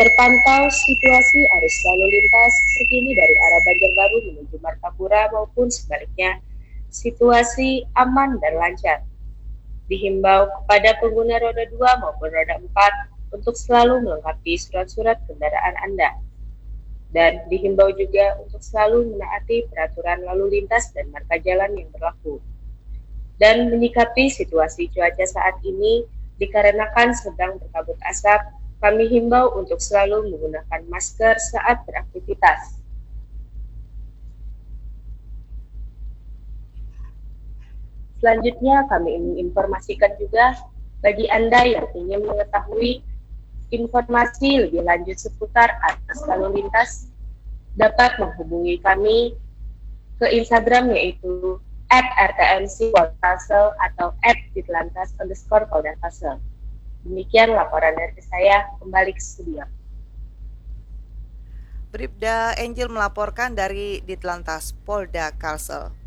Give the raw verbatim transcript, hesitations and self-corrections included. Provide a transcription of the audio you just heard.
Terpantau situasi arus lalu lintas terkini dari arah Banjarbaru menuju Martapura maupun sebaliknya, situasi aman dan lancar. Dihimbau kepada pengguna roda dua maupun roda empat untuk selalu melengkapi surat-surat kendaraan Anda. Dan dihimbau juga untuk selalu menaati peraturan lalu lintas dan marka jalan yang berlaku. Dan menyikapi situasi cuaca saat ini dikarenakan sedang berkabut asap, kami himbau untuk selalu menggunakan masker saat beraktivitas. Selanjutnya kami ingin informasikan juga bagi Anda yang ingin mengetahui informasi lebih lanjut seputar arus lalu lintas dapat menghubungi kami ke Instagram yaitu at r t m c polda kalsel atau at ditlantas underscore polda kalsel. Demikian laporan dari saya, kembali ke studio. Bribda Angel melaporkan dari Ditlantas Polda Kalsel.